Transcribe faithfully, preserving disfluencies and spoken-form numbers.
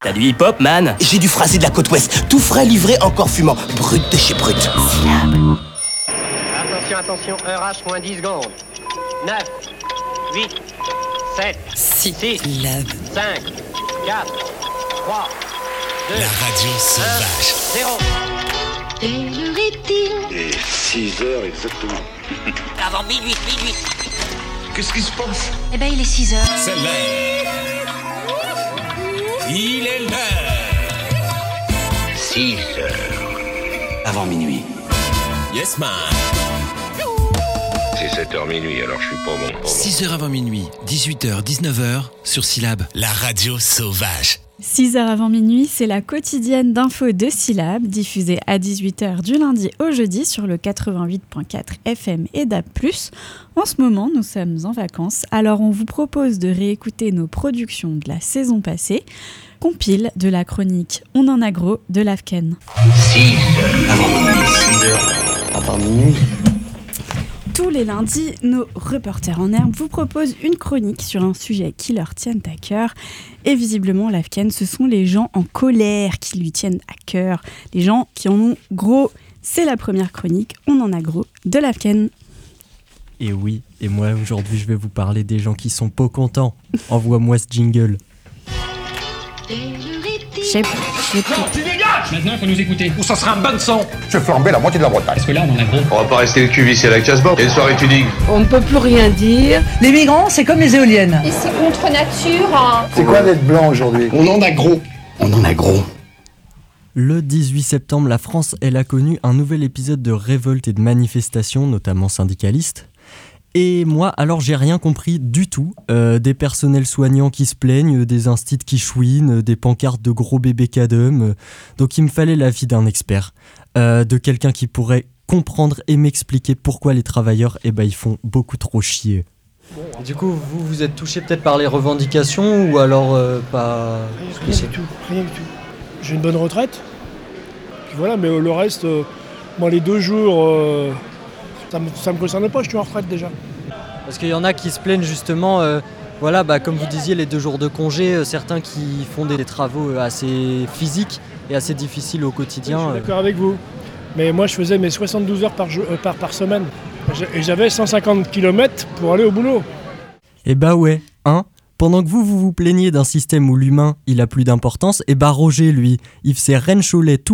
T'as du hip-hop, man? J'ai du phrasé de la côte ouest, tout frais, livré, encore fumant. Brut de chez Brut. Attention, attention, heure H moins dix secondes. neuf, huit, sept, six, cinq, quatre, trois, deux, La radio sauvage. un, zéro. Quelle heure est-il? Et six heures exactement. Avant minuit, minuit. Qu'est-ce qui se passe? Eh ben, il est six heures. C'est l'heure. Il est l'heure. six heures. Avant minuit. Yes, man. C'est sept heures minuit, alors je suis pas bon. Pas bon. six heures avant minuit, dix-huit heures, dix-neuf heures, sur Syllab. La radio sauvage. six heures avant minuit, c'est la quotidienne d'infos de Syllab, diffusée à dix-huit heures du lundi au jeudi sur le quatre-vingt-huit virgule quatre F M et D A B plus. En ce moment, nous sommes en vacances, alors on vous propose de réécouter nos productions de la saison passée, compile de la chronique On en a gros de l'Afken. six heures avant minuit. six heures avant minuit. Tous les lundis, nos reporters en herbe vous proposent une chronique sur un sujet qui leur tienne à cœur. Et visiblement, l'Afken, ce sont les gens en colère qui lui tiennent à cœur. Les gens qui en ont gros. C'est la première chronique, On en a gros, de l'Afken. Et oui, et moi aujourd'hui je vais vous parler des gens qui sont pas contents. Envoie-moi ce jingle. Quelle heure est-il? Je sais pas, je sais pas. Maintenant, il faut nous écouter. Ou ça sera un bain de sang. Je vais flamber la moitié de la Bretagne. Parce que là, on en a gros. On va pas rester le cul vissé à la casse-bord. Et une soirée tu digues. On ne peut plus rien dire. Les migrants, c'est comme les éoliennes. Et c'est contre nature. Hein. C'est quoi d'être blanc aujourd'hui? On en a gros. On en a gros. Le dix-huit septembre, la France, elle a connu un nouvel épisode de révolte et de manifestations, notamment syndicalistes. Et moi, alors j'ai rien compris du tout. Euh, des personnels soignants qui se plaignent, des instits qui chouinent, des pancartes de gros bébés cadum. Euh, donc il me fallait l'avis d'un expert, euh, de quelqu'un qui pourrait comprendre et m'expliquer pourquoi les travailleurs, eh ben, ils font beaucoup trop chier. Du coup, vous vous êtes touché peut-être par les revendications ou alors euh, pas... Rien du tout, rien du tout. J'ai une bonne retraite. Puis voilà, mais le reste, euh, moi les deux jours... Euh Ça me, ça me concerne pas, je suis en retraite déjà. Parce qu'il y en a qui se plaignent justement, euh, voilà, bah, comme vous disiez, les deux jours de congé, euh, certains qui font des, des travaux assez physiques et assez difficiles au quotidien. Oui, je suis d'accord euh... avec vous. Mais moi, je faisais mes soixante-douze heures par, jeu, euh, par, par semaine. Et j'avais cent cinquante kilomètres pour aller au boulot. Eh bah ouais, hein. Pendant que vous, vous vous plaignez d'un système où l'humain, il a plus d'importance, et bah Roger, lui, il faisait Rennes Cholet tout